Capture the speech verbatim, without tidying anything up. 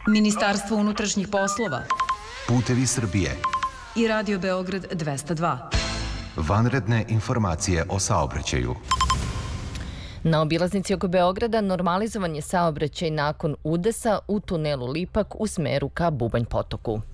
Ministarstvo unutrašnjih poslova, Putevi Srbije i Radio Beograd dvesta dva. Vanredne informacije o saobraćaju. Na obilaznici oko Beograda normalizovan je saobraćaj nakon udesa u tunelu Lipak u smeru ka Bubanj potoku.